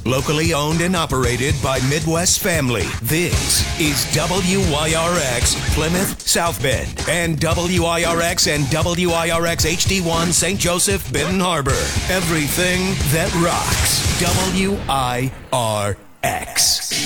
Locally owned and operated by Midwest Family. This is WYRX Plymouth South Bend and WIRX and WIRX HD1 St. Joseph Benton Harbor. Everything that rocks. WIRX.